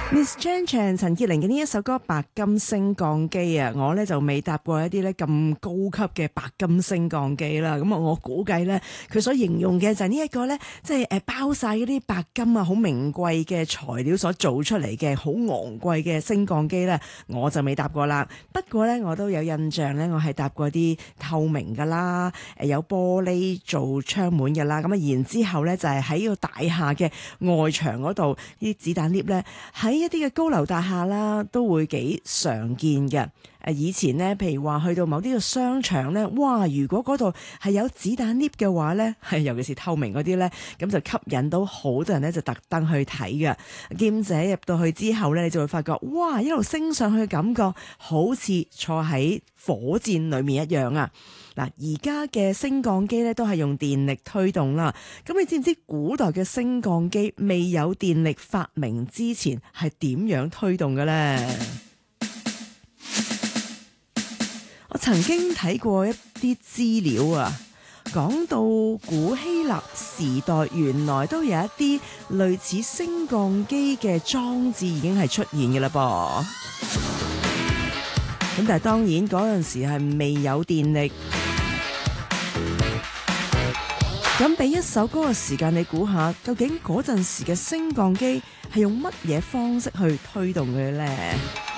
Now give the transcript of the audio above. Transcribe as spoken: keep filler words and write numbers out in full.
Miss Chan Chan 陳潔靈嘅呢一首歌《白金升降機》啊，我咧就未搭過一啲咧咁高級嘅白金升降機啦。咁啊，我估計咧佢所形容嘅就係呢一個咧，即係誒包晒嗰啲白金啊，好名貴嘅材料所做出嚟嘅好昂貴嘅升降機咧，我就未搭過啦。不過咧，我都有印象咧，我係搭過啲透明噶啦，誒有玻璃做窗門噶啦。咁啊，然之後咧就係喺個大廈嘅外牆嗰度，啲子彈 lift 咧喺一啲嘅高樓大廈啦，都會幾常見嘅。誒以前呢，譬如話去到某啲嘅商場咧，哇！如果嗰度係有子彈 lift 嘅話咧，係尤其是透明嗰啲咧，咁就吸引到好多人咧，就特登去睇嘅。兼且入到去之後咧，你就會發覺，哇！一路升上去嘅感覺，好似坐喺火箭裡面一樣啊！嗱，而家嘅升降機咧都係用電力推動啦。咁你知唔知古代嘅升降機未有電力發明之前係點樣推動嘅咧？我曾經睇過一啲資料啊，講到古希臘時代原來都有一啲類似升降機嘅裝置已經係出現嘅啦噃。咁但係當然嗰陣時係未有電力。咁俾一首歌嘅時間你估下，究竟嗰陣時嘅升降機係用乜嘢方式去推動佢呢？